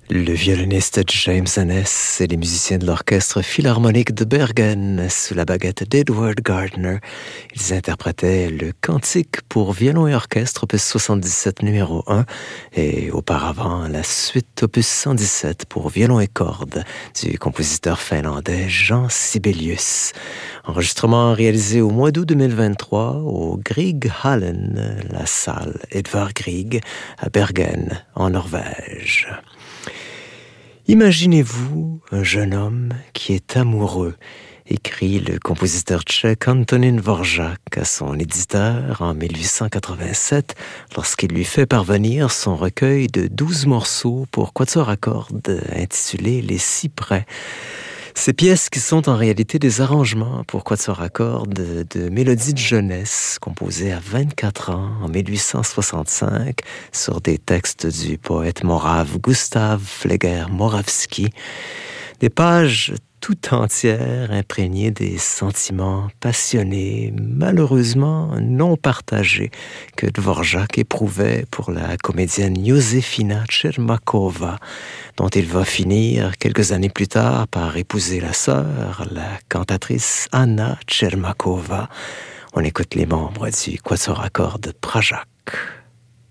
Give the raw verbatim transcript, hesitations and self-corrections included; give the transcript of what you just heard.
Le violoniste James Annes et les musiciens de l'Orchestre Philharmonique de Bergen, sous la baguette d'Edward Gardner, ils interprétaient le Cantique pour violon et orchestre, opus soixante-dix-sept numéro un, et auparavant la suite opus cent dix-sept pour violon et cordes du compositeur finlandais Jean Sibelius. Enregistrement réalisé au mois d'août deux mille vingt-trois au Grieghallen, la salle Edvard Grieg à Bergen, en Norvège. Imaginez-vous un jeune homme qui est amoureux, écrit le compositeur tchèque Antonín Dvořák à son éditeur en mille huit cent quatre-vingt-sept lorsqu'il lui fait parvenir son recueil de douze morceaux pour quatuor à cordes intitulé Les Cyprès. Ces pièces qui sont en réalité des arrangements pour quatuor à cordes de, de mélodies de jeunesse composées à vingt-quatre ans en mille huit cent soixante-cinq sur des textes du poète morave Gustav Fleger-Moravski. Des pages tout entières imprégnées des sentiments passionnés, malheureusement non partagés, que Dvořák éprouvait pour la comédienne Josefina Čermáková, dont il va finir quelques années plus tard par épouser la sœur, la cantatrice Anna Čermáková. On écoute les membres du quatuor à cordes Pražák.